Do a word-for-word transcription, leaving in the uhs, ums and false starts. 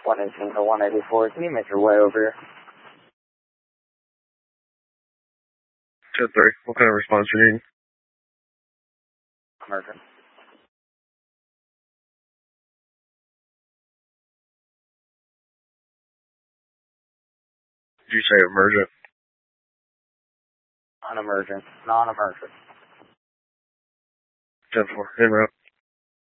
one eighteen to one eighty-four, can you make your way over here? ten three, what kind of response you need? Emergent. Did you say emergent? Non-emergent. Non-emergent. ten four, en route.